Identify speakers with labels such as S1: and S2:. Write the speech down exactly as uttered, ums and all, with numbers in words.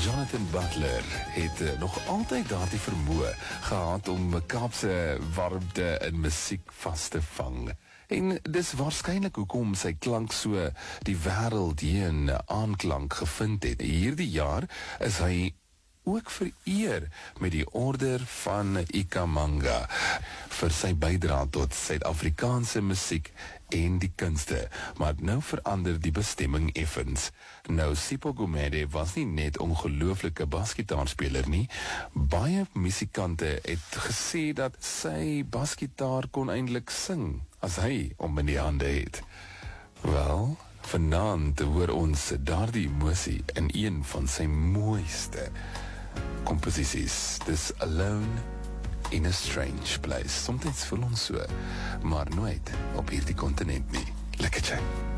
S1: Jonathan Butler het uh, nog altyd daardie vermoë gehad om Kaapse warmte in musiek vas te vang. En dis waarskynlik hoekom sy klank so die wêreld heen aanklank gevind het. Hierdie jaar is hy ook vereer met die orde van Ikhamanga vir sy bydrae tot Suid-Afrikaanse musiek en die kunste, maar nou verander die bestemming effens. Nou, Sipho Gumede was nie net ongelooflike basgitaarspeler nie, baie musikante het gesê dat sy basgitaar kon eintlik sing, as hy om in die hande het. Wel, vanaand hoor ons daardie emosie in een van sy mooiste komposisies. Dis Alone in a Strange Place. Soms voel ons so, maar nooit op hierdie kontinent nie. Lekker tjie.